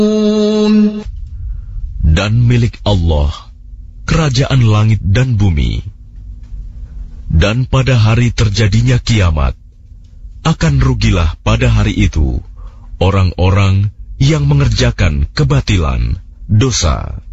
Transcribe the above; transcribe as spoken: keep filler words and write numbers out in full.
Dan milik Allah kerajaan langit dan bumi. Dan pada hari terjadinya kiamat, akan rugilah pada hari itu orang-orang yang mengerjakan kebatilan, dosa.